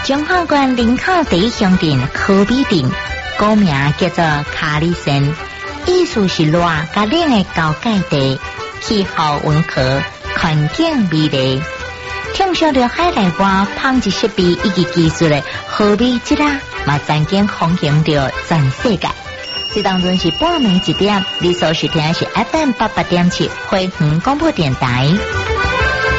彰化县林口第一乡镇科比镇，古名叫做卡里森，意思是热甲冷的交界地，气候温和，环境美丽。畅销着海内外烹制设备以及技术的好美质啦，嘛曾经风行着全世界。这当中是半暝1点，你所收听的是 FM 88.7惠远广播电台。